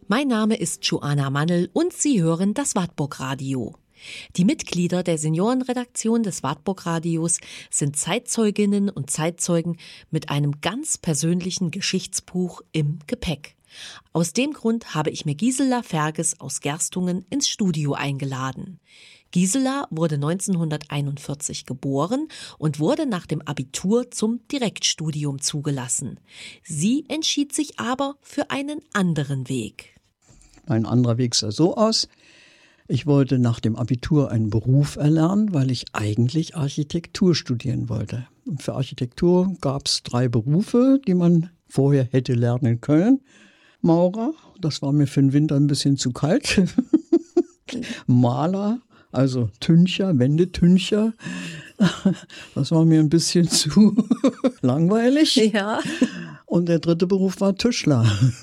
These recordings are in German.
Mein Name ist Joanna Mannel und Sie hören das Wartburg Radio. Die Mitglieder der Seniorenredaktion des Wartburg Radios sind Zeitzeuginnen und Zeitzeugen mit einem ganz persönlichen Geschichtsbuch im Gepäck. Aus dem Grund habe ich mir Gisela Ferges aus Gerstungen ins Studio eingeladen. Gisela wurde 1941 geboren und wurde nach dem Abitur zum Direktstudium zugelassen. Sie entschied sich aber für einen anderen Weg. Ein anderer Weg sah so aus. Ich wollte nach dem Abitur einen Beruf erlernen, weil ich eigentlich Architektur studieren wollte. Und für Architektur gab es 3 Berufe, die man vorher hätte lernen können. Maurer, das war mir für den Winter ein bisschen zu kalt. Maler, also Tüncher, Wendetüncher. Das war mir ein bisschen zu langweilig. Ja. Und der 3. Beruf war Tischler.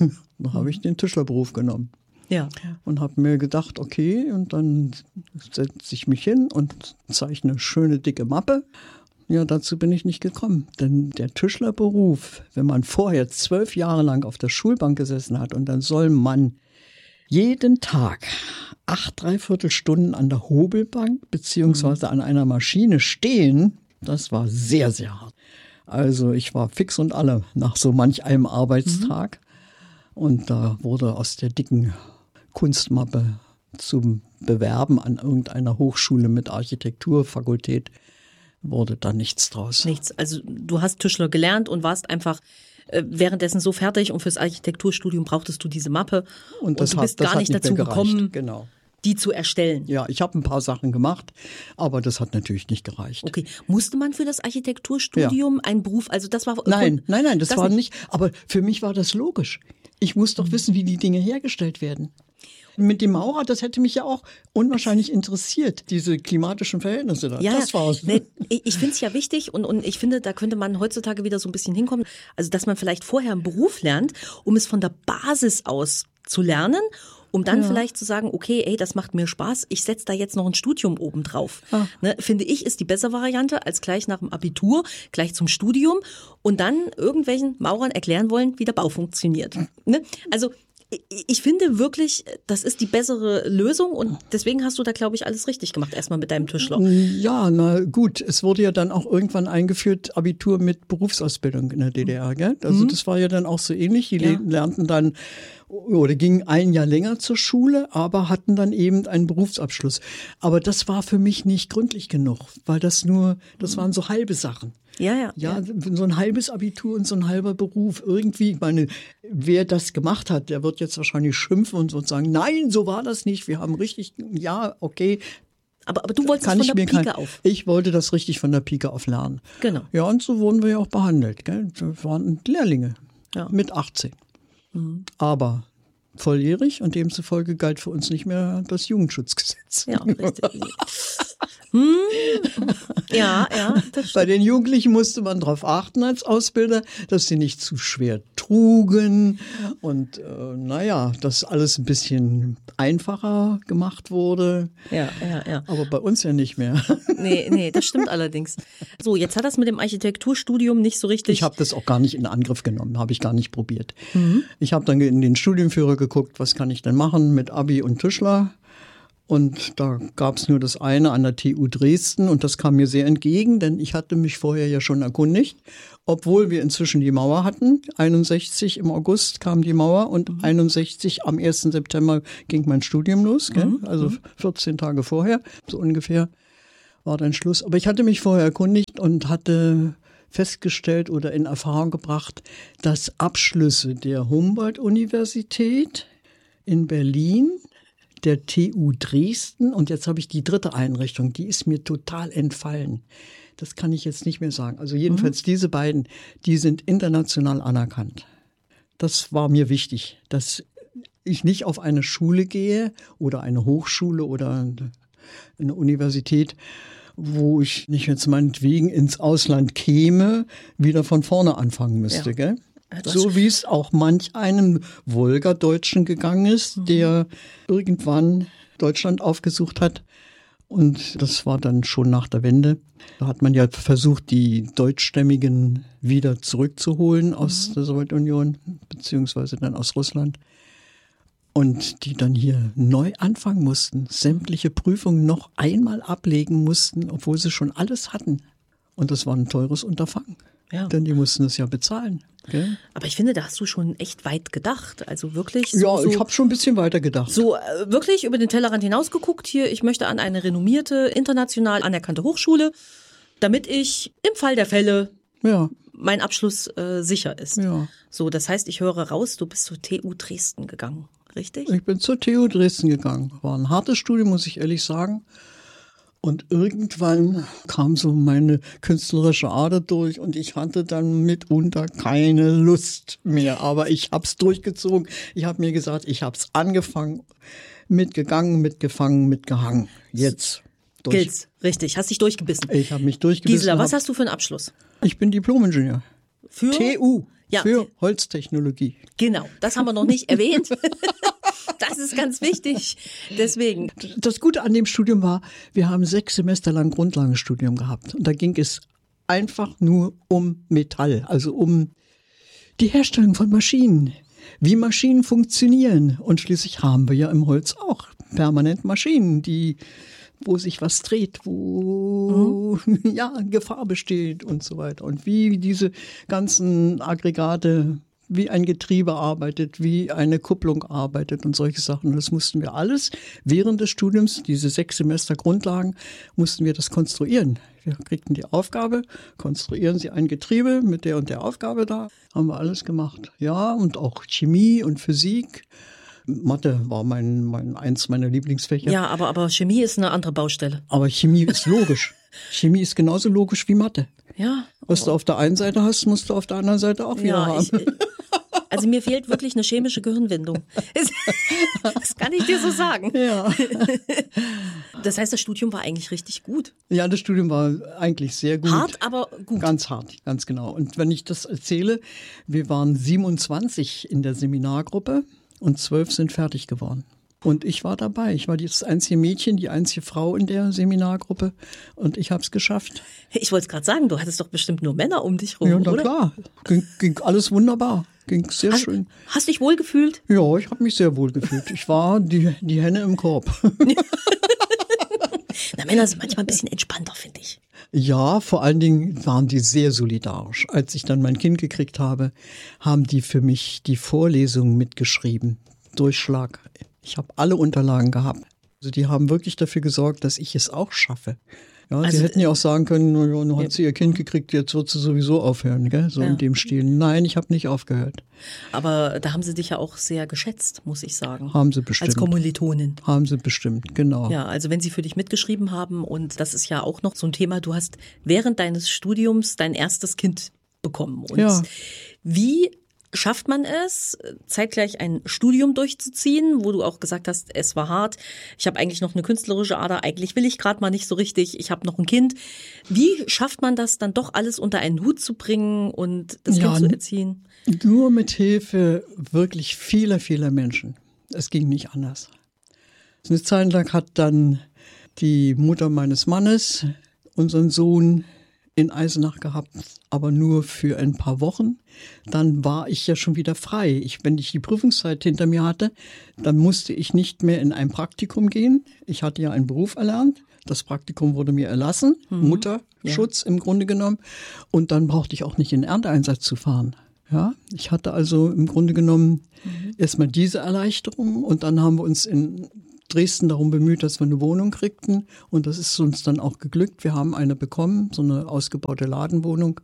Da habe ich den Tischlerberuf genommen. Ja. Und habe mir gedacht, okay, und dann setze ich mich hin und zeichne eine schöne dicke Mappe. Ja, dazu bin ich nicht gekommen. Denn der Tischlerberuf, wenn man vorher 12 Jahre lang auf der Schulbank gesessen hat und dann soll man jeden Tag 8 Dreiviertelstunden an der Hobelbank beziehungsweise an einer Maschine stehen, das war sehr, sehr hart. Also ich war fix und alle nach so manch einem Arbeitstag. Und da wurde aus der dicken Kunstmappe zum Bewerben an irgendeiner Hochschule mit Architekturfakultät wurde da nichts draus. Nichts. Also du hast Tischler gelernt und warst einfach währenddessen so fertig und fürs Architekturstudium brauchtest du diese Mappe und du bist gar nicht dazu gekommen, genau, die zu erstellen. Ja, ich habe ein paar Sachen gemacht, aber das hat natürlich nicht gereicht. Okay, musste man für das Architekturstudium einen Beruf, also das war... Nein, das war nicht, aber für mich war das logisch. Ich muss doch wissen, wie die Dinge hergestellt werden. Mit dem Maurer, das hätte mich ja auch unwahrscheinlich interessiert, diese klimatischen Verhältnisse da. Ja, das war's. Nee, ich finde es ja wichtig und ich finde, da könnte man heutzutage wieder so ein bisschen hinkommen, also dass man vielleicht vorher einen Beruf lernt, um es von der Basis aus zu lernen, um dann vielleicht zu sagen, okay, ey, das macht mir Spaß, ich setze da jetzt noch ein Studium oben drauf. Ne, finde ich, ist die bessere Variante, als gleich nach dem Abitur, gleich zum Studium und dann irgendwelchen Maurern erklären wollen, wie der Bau funktioniert. Ne? Also ich finde wirklich, das ist die bessere Lösung und deswegen hast du da, glaube ich, alles richtig gemacht, erstmal mit deinem Tischler. Ja, na gut, es wurde ja dann auch irgendwann eingeführt, Abitur mit Berufsausbildung in der DDR, gell? Also das war ja dann auch so ähnlich, die lernten dann oder gingen ein Jahr länger zur Schule, aber hatten dann eben einen Berufsabschluss. Aber das war für mich nicht gründlich genug, weil das waren so halbe Sachen. Ja, so ein halbes Abitur und so ein halber Beruf. Irgendwie, ich meine, wer das gemacht hat, der wird jetzt wahrscheinlich schimpfen und so sagen, nein, so war das nicht. Wir haben richtig, ja, okay. Aber du wolltest es von der Pike auf. Ich wollte das richtig von der Pike auf lernen. Genau. Ja, und so wurden wir ja auch behandelt. Gell? Wir waren Lehrlinge mit 18. Aber volljährig und demzufolge galt für uns nicht mehr das Jugendschutzgesetz. Ja, richtig. Ja, das stimmt. Bei den Jugendlichen musste man darauf achten als Ausbilder, dass sie nicht zu schwer trugen und dass alles ein bisschen einfacher gemacht wurde. Ja. Aber bei uns ja nicht mehr. Nee, das stimmt allerdings. So, jetzt hat das mit dem Architekturstudium nicht so richtig... Ich habe das auch gar nicht in Angriff genommen, habe ich gar nicht probiert. Ich habe dann in den Studienführer geguckt, was kann ich denn machen mit Abi und Tischler. Und da gab es nur das eine an der TU Dresden und das kam mir sehr entgegen, denn ich hatte mich vorher ja schon erkundigt, obwohl wir inzwischen die Mauer hatten. 61 im August kam die Mauer und 61 am 1. September ging mein Studium los, gell? Also 14 Tage vorher, so ungefähr war dann Schluss. Aber ich hatte mich vorher erkundigt und hatte festgestellt oder in Erfahrung gebracht, dass Abschlüsse der Humboldt-Universität in Berlin, der TU Dresden und jetzt habe ich die 3. Einrichtung, die ist mir total entfallen. Das kann ich jetzt nicht mehr sagen. Also jedenfalls diese beiden, die sind international anerkannt. Das war mir wichtig, dass ich nicht auf eine Schule gehe oder eine Hochschule oder eine Universität, wo ich nicht jetzt meinetwegen ins Ausland käme, wieder von vorne anfangen müsste, gell? So wie es auch manch einem Wolgadeutschen gegangen ist, der irgendwann Deutschland aufgesucht hat. Und das war dann schon nach der Wende. Da hat man ja versucht, die Deutschstämmigen wieder zurückzuholen aus der Sowjetunion, beziehungsweise dann aus Russland. und die dann hier neu anfangen mussten, sämtliche Prüfungen noch einmal ablegen mussten, obwohl sie schon alles hatten. Und das war ein teures Unterfangen, denn die mussten es ja bezahlen. Gell? Aber ich finde, da hast du schon echt weit gedacht. Also wirklich. So, ich habe schon ein bisschen weiter gedacht. So wirklich über den Tellerrand hinausgeguckt hier. Ich möchte an eine renommierte, international anerkannte Hochschule, damit ich im Fall der Fälle mein Abschluss sicher ist. Ja. So, das heißt, ich höre raus, du bist zur TU Dresden gegangen, richtig? Ich bin zur TU Dresden gegangen. War ein hartes Studium, muss ich ehrlich sagen. Und irgendwann kam so meine künstlerische Ader durch und ich hatte dann mitunter keine Lust mehr. Aber ich habe es durchgezogen. Ich habe mir gesagt, ich habe es angefangen, mitgegangen, mitgefangen, mitgehangen. Jetzt. Gilt's, richtig. Hast dich durchgebissen. Ich habe mich durchgebissen. Gisela, was hast du für einen Abschluss? Ich bin Diplom-Ingenieur. Für? TU. Ja. Für Holztechnologie. Genau, das haben wir noch nicht erwähnt. Das ist ganz wichtig. Deswegen. Das Gute an dem Studium war, wir haben 6 Semester lang Grundlagenstudium gehabt. Und da ging es einfach nur um Metall, also um die Herstellung von Maschinen, wie Maschinen funktionieren. Und schließlich haben wir ja im Holz auch permanent Maschinen, wo sich was dreht, wo Gefahr besteht und so weiter. Und wie diese ganzen Aggregate, wie ein Getriebe arbeitet, wie eine Kupplung arbeitet und solche Sachen. Das mussten wir alles während des Studiums, diese 6 Semester Grundlagen, mussten wir das konstruieren. Wir kriegten die Aufgabe, konstruieren Sie ein Getriebe mit der und der Aufgabe da. Haben wir alles gemacht. Ja, und auch Chemie und Physik. Mathe war eins meiner Lieblingsfächer. Ja, aber Chemie ist eine andere Baustelle. Aber Chemie ist logisch. Chemie ist genauso logisch wie Mathe. Ja. Was du auf der einen Seite hast, musst du auf der anderen Seite auch wieder haben. Also mir fehlt wirklich eine chemische Gehirnwindung. Das kann ich dir so sagen. Ja. Das heißt, das Studium war eigentlich richtig gut. Ja, das Studium war eigentlich sehr gut. Hart, aber gut. Ganz hart, ganz genau. Und wenn ich das erzähle, wir waren 27 in der Seminargruppe und 12 sind fertig geworden. Und ich war dabei. Ich war das einzige Mädchen, die einzige Frau in der Seminargruppe und ich habe es geschafft. Ich wollte es gerade sagen, du hattest doch bestimmt nur Männer um dich rum, ja, na oder? Klar, ging alles wunderbar. Ging sehr schön. Hast du dich wohl gefühlt? Ja, ich habe mich sehr wohl gefühlt. Ich war die Henne im Korb. Na, Männer sind manchmal ein bisschen entspannter, finde ich. Ja, vor allen Dingen waren die sehr solidarisch. Als ich dann mein Kind gekriegt habe, haben die für mich die Vorlesungen mitgeschrieben. Durchschlag. Ich habe alle Unterlagen gehabt. Also die haben wirklich dafür gesorgt, dass ich es auch schaffe. Ja, also, sie hätten ja auch sagen können, nun hat sie ihr Kind gekriegt, jetzt wird sie sowieso aufhören, gell? So in dem Stil. Nein, ich habe nicht aufgehört. Aber da haben sie dich ja auch sehr geschätzt, muss ich sagen. Haben sie bestimmt. Als Kommilitonin. Haben sie bestimmt, genau. Ja, also wenn sie für dich mitgeschrieben haben, und das ist ja auch noch so ein Thema, du hast während deines Studiums dein erstes Kind bekommen. Und wie schafft man es, zeitgleich ein Studium durchzuziehen, wo du auch gesagt hast, es war hart, ich habe eigentlich noch eine künstlerische Ader, eigentlich will ich gerade mal nicht so richtig, ich habe noch ein Kind. Wie schafft man das dann doch alles unter einen Hut zu bringen und das Kind zu erziehen? Nur mit Hilfe wirklich vieler, vieler Menschen. Es ging nicht anders. Eine Zeit lang hat dann die Mutter meines Mannes unseren Sohn in Eisenach gehabt, aber nur für ein paar Wochen. Dann war ich ja schon wieder frei. Wenn ich die Prüfungszeit hinter mir hatte, dann musste ich nicht mehr in ein Praktikum gehen. Ich hatte ja einen Beruf erlernt. Das Praktikum wurde mir erlassen, Mutterschutz im Grunde genommen. Und dann brauchte ich auch nicht in den Ernteeinsatz zu fahren. Ja, ich hatte also im Grunde genommen erstmal diese Erleichterung und dann haben wir uns in Dresden darum bemüht, dass wir eine Wohnung kriegten und das ist uns dann auch geglückt. Wir haben eine bekommen, so eine ausgebaute Ladenwohnung.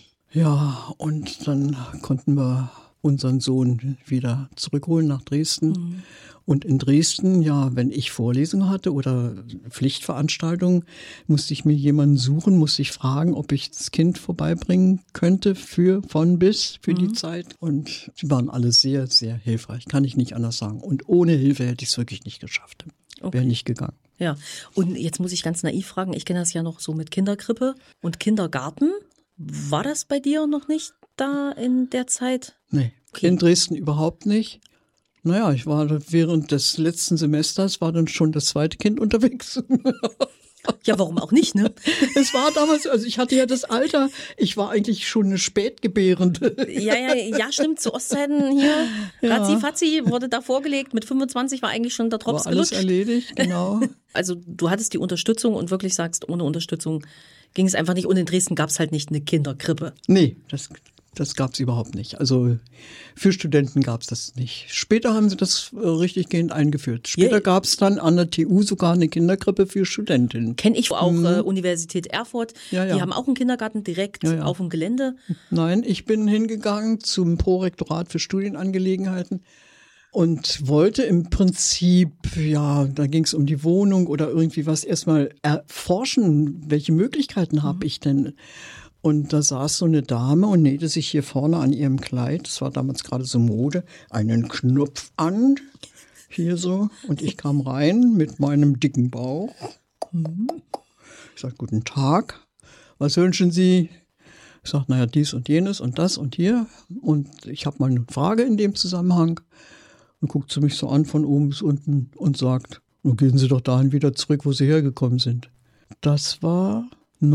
Ja, und dann konnten wir unseren Sohn wieder zurückholen nach Dresden. Und in Dresden, ja, wenn ich Vorlesungen hatte oder Pflichtveranstaltungen, musste ich mir jemanden suchen, musste ich fragen, ob ich das Kind vorbeibringen könnte von bis für die Zeit. Und sie waren alle sehr, sehr hilfreich, kann ich nicht anders sagen. Und ohne Hilfe hätte ich es wirklich nicht geschafft. Wäre nicht gegangen. Ja, und jetzt muss ich ganz naiv fragen, ich kenne das ja noch so mit Kinderkrippe und Kindergarten. War das bei dir noch nicht da in der Zeit? Nee, in Dresden überhaupt nicht. Naja, ich war während des letzten Semesters, war dann schon das zweite Kind unterwegs. Ja, warum auch nicht, ne? Es war damals, also ich hatte ja das Alter, ich war eigentlich schon eine Spätgebärende. Ja, stimmt, zu Ostzeiten hier, Ratzi-Fatzi wurde da vorgelegt, mit 25 war eigentlich schon der Drops War alles gelutscht. erledigt, genau. Also du hattest die Unterstützung und wirklich sagst, ohne Unterstützung ging es einfach nicht. Und in Dresden gab es halt nicht eine Kinderkrippe. Nee, das gab es überhaupt nicht. Also für Studenten gab es das nicht. Später haben sie das richtiggehend eingeführt. Später gab es dann an der TU sogar eine Kinderkrippe für Studentinnen. Kenne ich auch Universität Erfurt. Ja. Die haben auch einen Kindergarten direkt auf dem Gelände. Nein, ich bin hingegangen zum Prorektorat für Studienangelegenheiten und wollte im Prinzip, ja, da ging es um die Wohnung oder irgendwie was, erstmal erforschen, welche Möglichkeiten habe ich denn? Und da saß so eine Dame und nähte sich hier vorne an ihrem Kleid, das war damals gerade so Mode, einen Knopf an, hier so. Und ich kam rein mit meinem dicken Bauch. Ich sage, guten Tag, was wünschen Sie? Ich sage, naja, dies und jenes und das und hier. Und ich habe mal eine Frage in dem Zusammenhang. Und guckt sie mich so an von oben bis unten und sagt, nun gehen Sie doch dahin wieder zurück, wo Sie hergekommen sind. Das war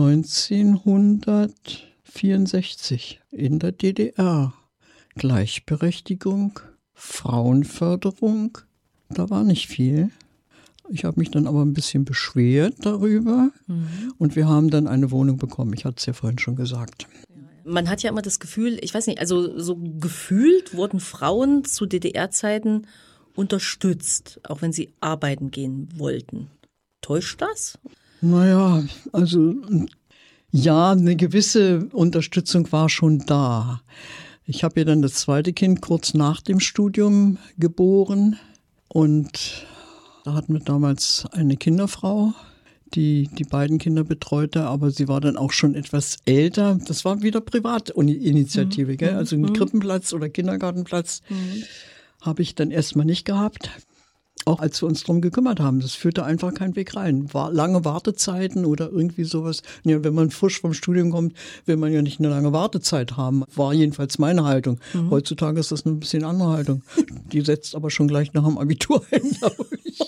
1964 in der DDR. Gleichberechtigung, Frauenförderung, da war nicht viel. Ich habe mich dann aber ein bisschen beschwert darüber und wir haben dann eine Wohnung bekommen. Ich hatte es ja vorhin schon gesagt. Man hat ja immer das Gefühl, ich weiß nicht, also so gefühlt wurden Frauen zu DDR-Zeiten unterstützt, auch wenn sie arbeiten gehen wollten. Täuscht das? Naja, also ja, eine gewisse Unterstützung war schon da. Ich habe ja dann das zweite Kind kurz nach dem Studium geboren und da hatten wir damals eine Kinderfrau, die beiden Kinder betreute, aber sie war dann auch schon etwas älter. Das war wieder Privatinitiative, gell? Also einen Krippenplatz oder Kindergartenplatz habe ich dann erstmal nicht gehabt. Auch als wir uns drum gekümmert haben, das führte einfach keinen Weg rein. War lange Wartezeiten oder irgendwie sowas. Ja, wenn man frisch vom Studium kommt, will man ja nicht eine lange Wartezeit haben. War jedenfalls meine Haltung. Heutzutage ist das eine bisschen andere Haltung. Die setzt aber schon gleich nach dem Abitur ein, glaube ich.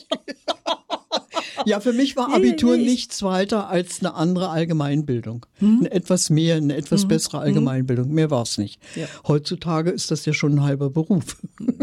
Ja, für mich war Abitur nichts weiter als eine andere Allgemeinbildung. Eine etwas bessere Allgemeinbildung. Mehr war es nicht. Ja. Heutzutage ist das ja schon ein halber Beruf.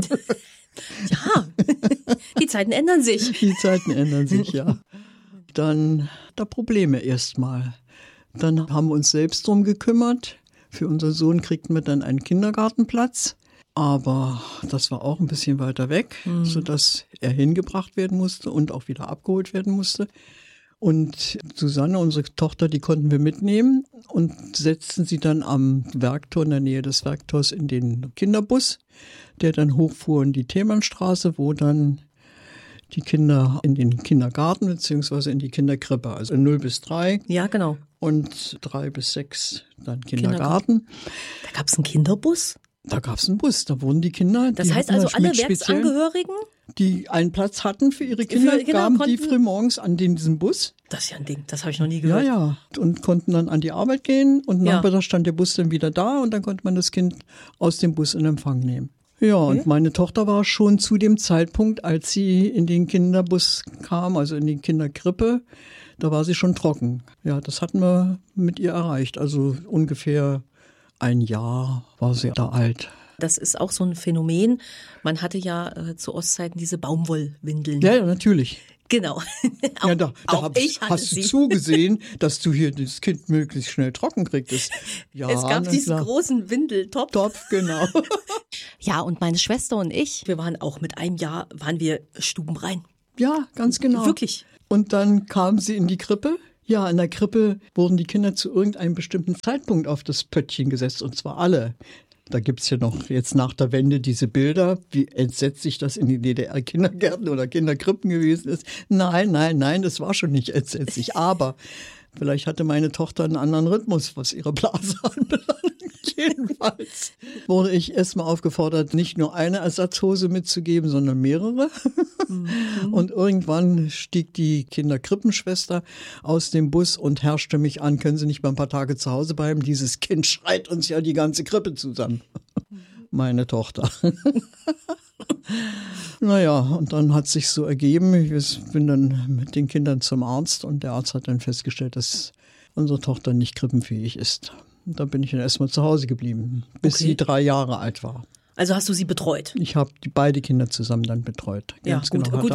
Ja, die Zeiten ändern sich. Die Zeiten ändern sich, ja. Dann da Probleme erstmal. Dann haben wir uns selbst drum gekümmert. Für unseren Sohn kriegten wir dann einen Kindergartenplatz. Aber das war auch ein bisschen weiter weg, sodass er hingebracht werden musste und auch wieder abgeholt werden musste. Und Susanne, unsere Tochter, die konnten wir mitnehmen und setzten sie dann am Werktor, in der Nähe des Werktors, in den Kinderbus, der dann hochfuhr in die Thälmannstraße, wo dann die Kinder in den Kindergarten bzw. in die Kinderkrippe, also 0 bis 3. Ja, genau. Und 3 bis 6 dann Kindergarten. Da gab es einen Kinderbus? Da gab es einen Bus, da wurden die Kinder. Das heißt also, alle Werksangehörigen, die einen Platz hatten für ihre Kinder, kamen die früh morgens an diesen Bus. Das ist ja ein Ding, das habe ich noch nie gehört. Ja, und konnten dann an die Arbeit gehen und nachmittags stand der Bus dann wieder da und dann konnte man das Kind aus dem Bus in Empfang nehmen. Ja, und meine Tochter war schon zu dem Zeitpunkt, als sie in den Kinderbus kam, also in die Kinderkrippe, da war sie schon trocken. Ja, das hatten wir mit ihr erreicht, also ungefähr 1 Jahr war sie da alt. Das ist auch so ein Phänomen. Man hatte ja zu Ostzeiten diese Baumwollwindeln. Ja, natürlich. Genau. Hast du zugesehen, dass du hier das Kind möglichst schnell trocken kriegtest. Ja, es gab diesen großen Windeltopf. Genau. Ja, und meine Schwester und ich, wir waren auch mit 1 Jahr, waren wir stubenrein. Ja, ganz genau. Wirklich. Und dann kamen sie in die Krippe. Ja, in der Krippe wurden die Kinder zu irgendeinem bestimmten Zeitpunkt auf das Pöttchen gesetzt, und zwar alle. Da gibt's ja noch jetzt nach der Wende diese Bilder, wie entsetzlich das in den DDR-Kindergärten oder Kinderkrippen gewesen ist. Nein, das war schon nicht entsetzlich. Aber vielleicht hatte meine Tochter einen anderen Rhythmus, was ihre Blase anbelangt. Jedenfalls wurde ich erstmal aufgefordert, nicht nur eine Ersatzhose mitzugeben, sondern mehrere. Und irgendwann stieg die Kinderkrippenschwester aus dem Bus und herrschte mich an, können Sie nicht mal ein paar Tage zu Hause bleiben? Dieses Kind schreit uns ja die ganze Krippe zusammen. Meine Tochter. Naja, und dann hat sich so ergeben, ich bin dann mit den Kindern zum Arzt und der Arzt hat dann festgestellt, dass unsere Tochter nicht krippenfähig ist. Und da bin ich dann erstmal zu Hause geblieben, bis sie 3 Jahre alt war. Also hast du sie betreut? Ich habe beide Kinder zusammen dann betreut. Ganz gut, wenn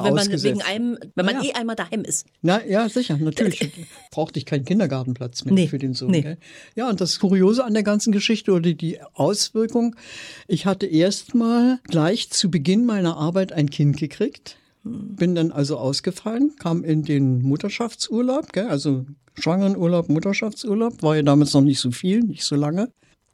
man einmal daheim ist. Ja, sicher, natürlich. Brauchte ich keinen Kindergartenplatz mehr für den Sohn. Nee. Gell? Ja, und das Kuriose an der ganzen Geschichte oder die Auswirkung, ich hatte erst mal gleich zu Beginn meiner Arbeit ein Kind gekriegt, bin dann also ausgefallen, kam in den Mutterschaftsurlaub, gell? Also Schwangerenurlaub, Mutterschaftsurlaub, war ja damals noch nicht so viel, nicht so lange.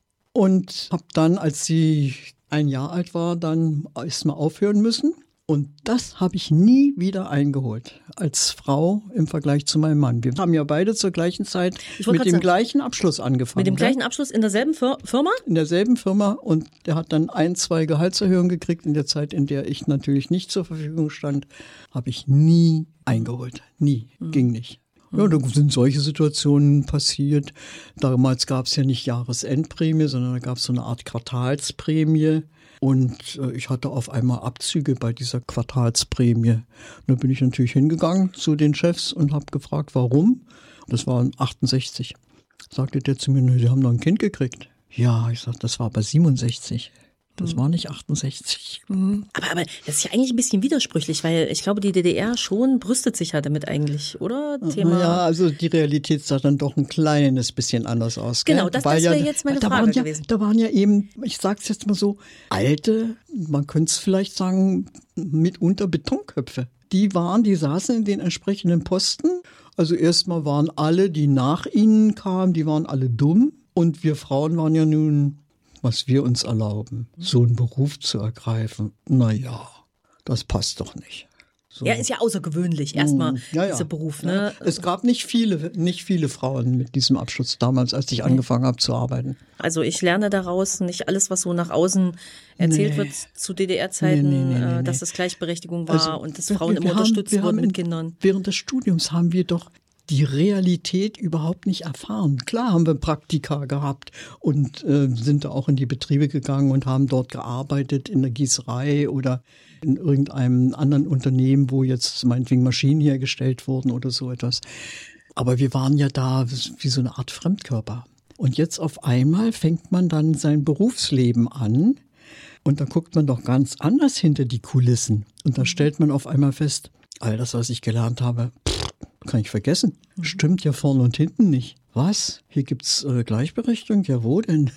Und habe dann, als sie 1 Jahr alt war, dann erstmal aufhören müssen. Und das habe ich nie wieder eingeholt als Frau im Vergleich zu meinem Mann. Wir haben ja beide zur gleichen Zeit mit dem gleichen Abschluss angefangen. Mit dem gleichen Abschluss in derselben Firma? In derselben Firma und der hat dann 1, 2 Gehaltserhöhungen gekriegt. In der Zeit, in der ich natürlich nicht zur Verfügung stand, habe ich nie eingeholt. Nie, ging nicht. Ja, da sind solche Situationen passiert. Damals gab es ja nicht Jahresendprämie, sondern da gab es so eine Art Quartalsprämie. Und ich hatte auf einmal Abzüge bei dieser Quartalsprämie. Und da bin ich natürlich hingegangen zu den Chefs und habe gefragt, warum. Das war 68. Sagte der zu mir, Sie haben noch ein Kind gekriegt. Ja, ich sagte, das war aber 67. Das war nicht 68. Aber das ist ja eigentlich ein bisschen widersprüchlich, weil ich glaube, die DDR schon brüstet sich ja damit eigentlich, oder? Thema. Ja, also die Realität sah dann doch ein kleines bisschen anders aus. Genau, gell? das wäre jetzt meine Frage gewesen. Da waren ja eben, ich sag's jetzt mal so, alte, man könnte es vielleicht sagen, mitunter Betonköpfe. Die saßen in den entsprechenden Posten. Also erstmal waren alle, die nach ihnen kamen, die waren alle dumm. Und wir Frauen waren ja nun, was wir uns erlauben, so einen Beruf zu ergreifen. Naja, das passt doch nicht. So. Ja, ist ja außergewöhnlich, erstmal dieser Beruf. Ne? Ja. Es gab nicht viele Frauen mit diesem Abschluss damals, als ich angefangen habe zu arbeiten. Also ich lerne daraus, nicht alles, was so nach außen erzählt wird zu DDR-Zeiten, dass es Gleichberechtigung war und dass Frauen immer unterstützt wurden mit Kindern. Während des Studiums haben wir doch die Realität überhaupt nicht erfahren. Klar haben wir Praktika gehabt und sind da auch in die Betriebe gegangen und haben dort gearbeitet, in der Gießerei oder in irgendeinem anderen Unternehmen, wo jetzt meinetwegen Maschinen hergestellt wurden oder so etwas. Aber wir waren ja da wie so eine Art Fremdkörper. Und jetzt auf einmal fängt man dann sein Berufsleben an und da guckt man doch ganz anders hinter die Kulissen. Und da stellt man auf einmal fest, all das, was ich gelernt habe, kann ich vergessen. Stimmt ja vorne und hinten nicht. Was? Hier gibt's Gleichberechtigung? Ja, wo denn?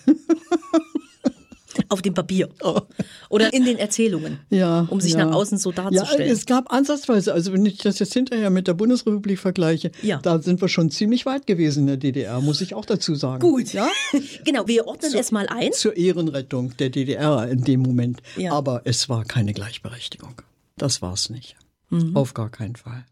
Auf dem Papier. Oder in den Erzählungen, um sich nach außen so darzustellen. Ja, es gab ansatzweise, also wenn ich das jetzt hinterher mit der Bundesrepublik vergleiche, da sind wir schon ziemlich weit gewesen in der DDR, muss ich auch dazu sagen. Gut, ja? Genau, wir ordnen es mal ein. Zur Ehrenrettung der DDR in dem Moment. Ja. Aber es war keine Gleichberechtigung. Das war es nicht. Auf gar keinen Fall.